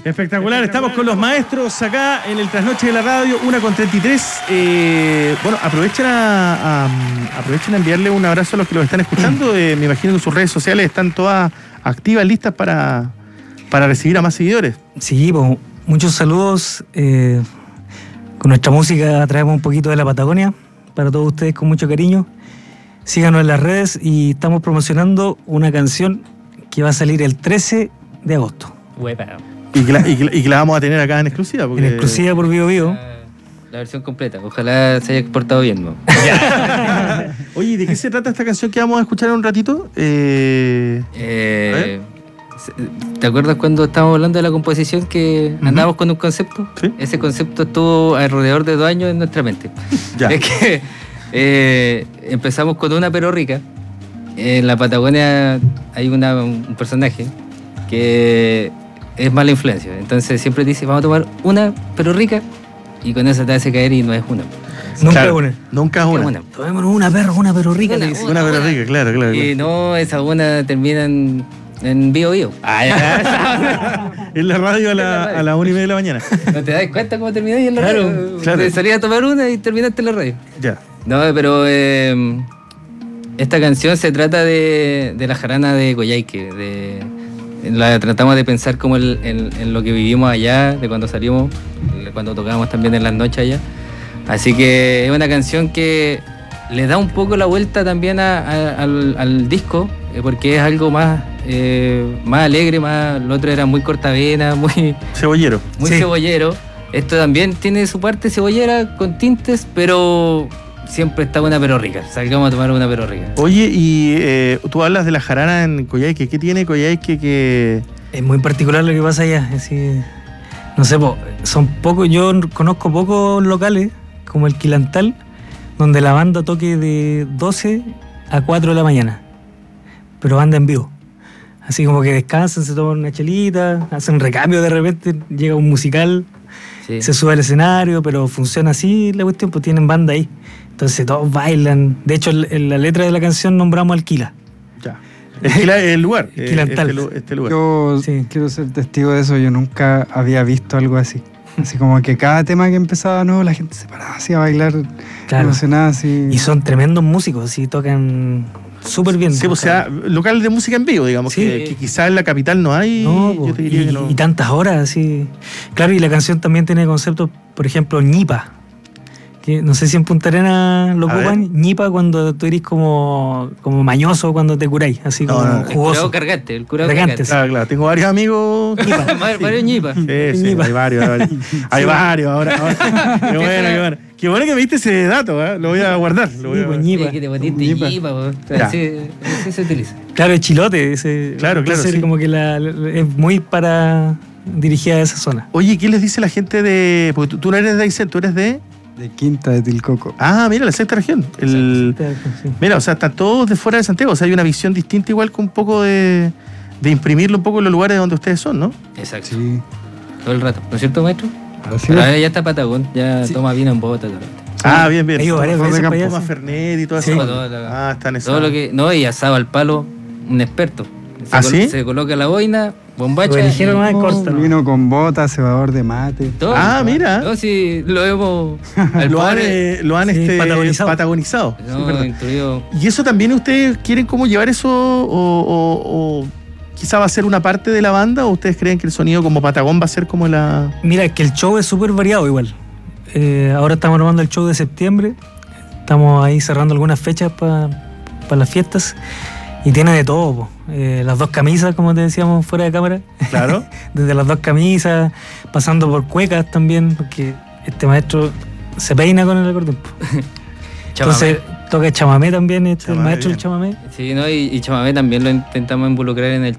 Espectacular, estamos con los maestros acá en el Trasnoche de la Radio, 1:33. Bueno, aprovechen a enviarle un abrazo a los que los están escuchando. Me imagino que sus redes sociales están todas activas, listas para recibir a más seguidores. Sí, pues, muchos saludos. Con nuestra música traemos un poquito de la Patagonia para todos ustedes con mucho cariño. Síganos en las redes y estamos promocionando una canción que va a salir el 13 de agosto. Huepa. Y que la vamos a tener acá en exclusiva. Porque... En exclusiva por Vivo Vivo. La versión completa. Ojalá se haya exportado bien, ¿no? Oye, ¿de qué se trata esta canción que vamos a escuchar en un ratito? ¿Te acuerdas cuando estábamos hablando de la composición que andábamos con un concepto? ¿Sí? Ese concepto estuvo alrededor de 2 años en nuestra mente. Ya. Es que empezamos con una pero rica. En la Patagonia hay un personaje que es mala influencia. Entonces siempre dice, vamos a tomar una pero rica y con eso te hace caer y no es una. Nunca una. Nunca una. Tomémonos una pero rica. Una pero rica, claro. Y no, esa una termina en Bio Bio. En la radio a las 1:30 de la mañana. ¿No te das cuenta cómo termináis en la radio? Claro. Te salías a tomar una y terminaste en la radio. Ya. No, pero esta canción se trata de la jarana de Coyhaique. La tratamos de pensar como en lo que vivimos allá, de cuando salimos, cuando tocábamos también en las noches allá. Así que es una canción que le da un poco la vuelta también al disco, porque es algo más alegre, lo otro era muy cortavena, muy cebollero. Muy cebollero. Esto también tiene su parte cebollera con tintes, pero siempre está una pero rica. Salgamos a tomar una pero rica. Oye, y tú hablas de la jarana en Coyhaique. ¿Qué tiene Coyhaique que...? Es muy particular lo que pasa allá. Así, no sé, son pocos, yo conozco pocos locales, como el Quilantal, donde la banda toque de 12 a 4 de la mañana. Pero banda en vivo. Así como que descansan, se toman una chelita, hacen recambio de repente, llega un musical, se sube al escenario, pero funciona así la cuestión, pues tienen banda ahí. Entonces todos bailan. De hecho, en la letra de la canción nombramos al Quila. Ya. El lugar. Quilantal. Este lugar. Yo quiero ser testigo de eso. Yo nunca había visto algo así. Así como que cada tema que empezaba, la gente se paraba así a bailar, emocionada así. Y son tremendos músicos, así tocan súper bien. Sí, o sea, local de música en vivo, digamos, que quizás en la capital no hay. No, yo te diría que no. Y tantas horas, así. Claro, y la canción también tiene conceptos, por ejemplo, ñipa. Que no sé si en Punta Arenas lo ocupan. Ñipa cuando tú eres como mañoso cuando te curáis, así como jugoso. El curado cargante. Claro, tengo varios amigos ñipa. Varios ñipa. Sí, hay varios. Hay varios ahora. Qué bueno que me diste ese dato, ¿eh? Lo voy a guardar. ñipa. Que te metiste ñipa. Así se utiliza. Claro, el chilote. Claro. Sí. Como que es muy para dirigida a esa zona. Oye, ¿qué les dice la gente de...? Porque tú no eres de Aysén, tú eres de Quinta de Tilcoco. Ah, mira, la sexta región. Mira, o sea, están todos de fuera de Santiago. O sea, hay una visión distinta, igual que un poco de imprimirlo un poco en los lugares donde ustedes son, ¿no? Exacto. Sí. Todo el rato. ¿No es cierto, maestro? Así ya está Patagón, ya toma vino en bota. Bien. Hay varias veces para allá. Toma Fernet y todo eso. Están eso. Todo lo que... No, y asado al palo, un experto. ¿Sí? Se coloca la boina, bombacha. Vino con bota, cebador de mate. Todo. Mira. No, sí, lo hemos... lo han patagonizado. No, incluido. ¿Y eso también ustedes quieren cómo llevar eso o quizá va a ser una parte de la banda o ustedes creen que el sonido como Patagón va a ser como la...? Mira, es que el show es súper variado igual. Ahora estamos armando el show de septiembre. Estamos ahí cerrando algunas fechas para las fiestas. Y tiene de todo, las 2 camisas, como te decíamos, fuera de cámara. Claro. Desde las 2 camisas, pasando por cuecas también, porque este maestro se peina con el acordeón. Entonces toca chamamé también, el maestro del chamamé. Sí, ¿no? Y chamamé también lo intentamos involucrar en el